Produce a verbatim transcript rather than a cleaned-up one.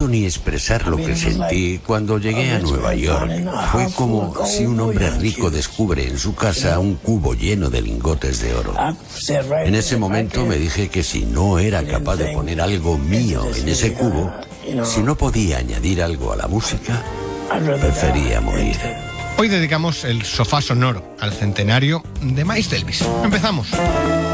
puedo ni expresar lo que sentí cuando llegué a Nueva York. Fue como si un hombre rico descubre en su casa un cubo lleno de lingotes de oro. En ese momento me dije que si no era capaz de poner algo mío en ese cubo, si no podía añadir algo a la música, prefería morir. Hoy dedicamos el sofá sonoro al centenario de Miles Davis. Empezamos.